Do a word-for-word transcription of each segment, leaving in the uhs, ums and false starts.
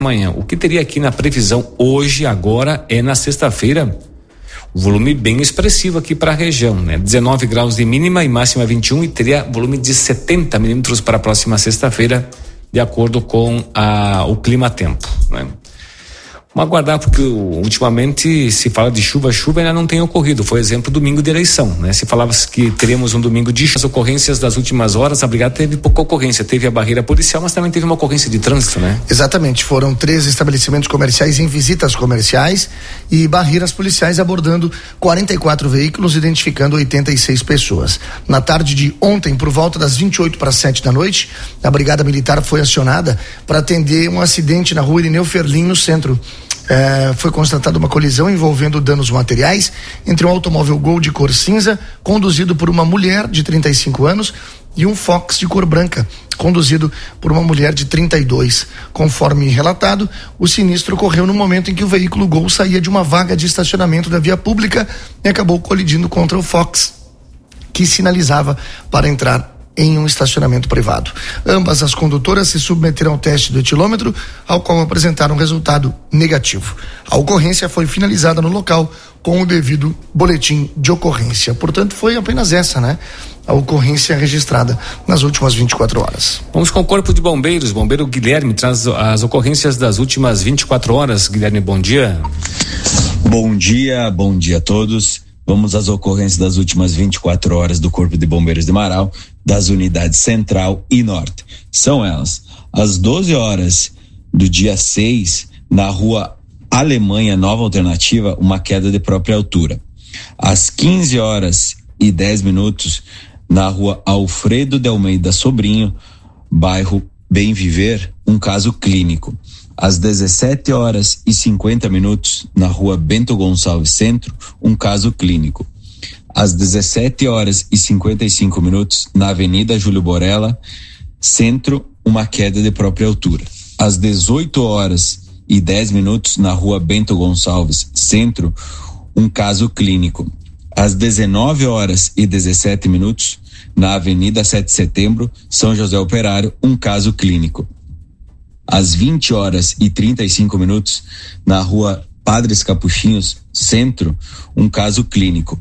amanhã. O que teria aqui na previsão hoje, agora, é na sexta-feira, volume bem expressivo aqui para a região, né? dezenove graus de mínima e máxima vinte e um, e teria volume de setenta milímetros para a próxima sexta-feira, de acordo com a, o clima-tempo, né? Vamos aguardar, porque ultimamente se fala de chuva, chuva ainda não tem ocorrido. Foi exemplo domingo de eleição, né? Se falava que teríamos um domingo de chuva, as ocorrências das últimas horas, a brigada teve pouca ocorrência, teve a barreira policial, mas também teve uma ocorrência de trânsito, né? Exatamente, foram três estabelecimentos comerciais em visitas comerciais e barreiras policiais abordando quarenta e quatro veículos, identificando oitenta e seis pessoas. Na tarde de ontem, por volta das vinte e oito para sete da noite, a brigada militar foi acionada para atender um acidente na rua Irineu Ferlin, no centro. É, foi constatada uma colisão envolvendo danos materiais entre um automóvel Gol de cor cinza, conduzido por uma mulher de trinta e cinco anos, e um Fox de cor branca, conduzido por uma mulher de trinta e dois. Conforme relatado, o sinistro ocorreu no momento em que o veículo Gol saía de uma vaga de estacionamento da via pública e acabou colidindo contra o Fox, que sinalizava para entrar em um estacionamento privado. Ambas as condutoras se submeteram ao teste do etilômetro, ao qual apresentaram resultado negativo. A ocorrência foi finalizada no local com o devido boletim de ocorrência. Portanto, foi apenas essa, né? A ocorrência registrada nas últimas vinte e quatro horas. Vamos com o Corpo de Bombeiros. Bombeiro Guilherme traz as ocorrências das últimas vinte e quatro horas. Guilherme, bom dia. Bom dia, bom dia a todos. Vamos às ocorrências das últimas vinte e quatro horas do Corpo de Bombeiros de Marau, das unidades Central e Norte. São elas: às doze horas do dia seis, na rua Alemanha Nova Alternativa, uma queda de própria altura. Às quinze horas e dez minutos, na rua Alfredo de Almeida Sobrinho, bairro Bem Viver, um caso clínico. Às dezessete horas e cinquenta minutos, na rua Bento Gonçalves Centro, um caso clínico. Às dezessete horas e cinquenta e cinco minutos, na Avenida Júlio Borella, Centro, uma queda de própria altura. Às dezoito horas e dez minutos, na rua Bento Gonçalves Centro, um caso clínico. Às dezenove horas e dezessete minutos, na Avenida sete de Setembro, São José Operário, um caso clínico. Às vinte horas e trinta e cinco minutos, na rua Padres Capuchinhos, Centro, um caso clínico.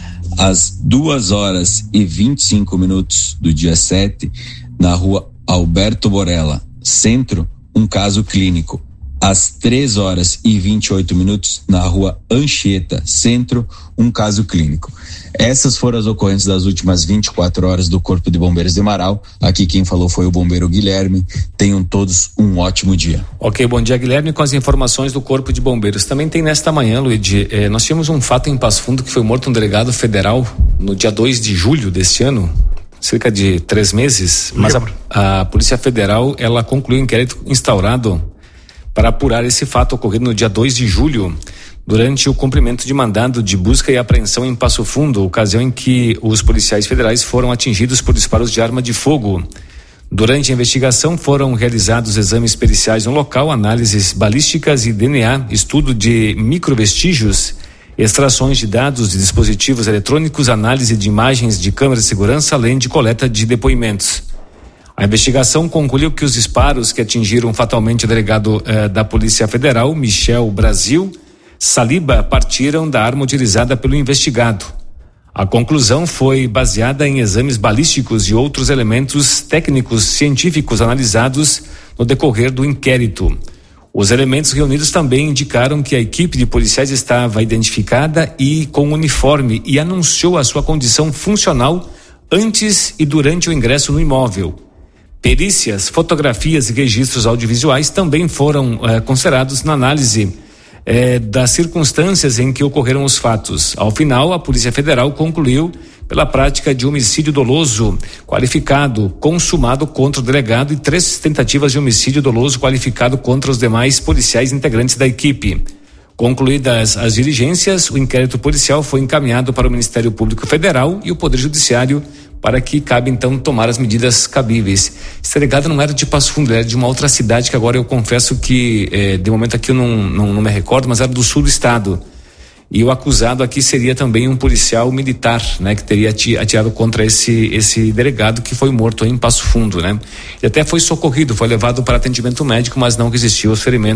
Às duas horas e vinte e cinco minutos do dia sete, na rua Alberto Borella, Centro, um caso clínico. Às três horas e vinte e oito minutos, na rua Anchieta, Centro, um caso clínico. Essas foram as ocorrências das últimas vinte e quatro horas do Corpo de Bombeiros de Marau. Aqui quem falou foi o bombeiro Guilherme. Tenham todos um ótimo dia. Ok, bom dia, Guilherme, com as informações do Corpo de Bombeiros. Também tem nesta manhã, Luigi, eh, nós tivemos um fato em Passo Fundo que foi morto um delegado federal no dia dois de julho deste ano, cerca de três meses, mas a, a Polícia Federal, ela concluiu o inquérito instaurado para apurar esse fato ocorrido no dia dois de julho, durante o cumprimento de mandado de busca e apreensão em Passo Fundo, ocasião em que os policiais federais foram atingidos por disparos de arma de fogo. Durante a investigação foram realizados exames periciais no local, análises balísticas e D N A, estudo de microvestígios, extrações de dados de dispositivos eletrônicos, análise de imagens de câmeras de segurança, além de coleta de depoimentos. A investigação concluiu que os disparos que atingiram fatalmente o delegado eh, da Polícia Federal, Michel Brasil Saliba, partiram da arma utilizada pelo investigado. A conclusão foi baseada em exames balísticos e outros elementos técnicos científicos analisados no decorrer do inquérito. Os elementos reunidos também indicaram que a equipe de policiais estava identificada e com uniforme e anunciou a sua condição funcional antes e durante o ingresso no imóvel. Perícias, fotografias e registros audiovisuais também foram eh, considerados na análise eh, das circunstâncias em que ocorreram os fatos. Ao final, a Polícia Federal concluiu pela prática de homicídio doloso qualificado consumado contra o delegado e três tentativas de homicídio doloso qualificado contra os demais policiais integrantes da equipe. Concluídas as diligências, o inquérito policial foi encaminhado para o Ministério Público Federal e o Poder Judiciário, para que cabe então tomar as medidas cabíveis. Esse delegado não era de Passo Fundo, era de uma outra cidade que agora eu confesso que eh, de momento aqui eu não, não, não me recordo, mas era do sul do estado. E o acusado aqui seria também um policial militar, né, que teria atirado contra esse esse delegado que foi morto em Passo Fundo, né? E até foi socorrido, foi levado para atendimento médico, mas não resistiu aos ferimentos.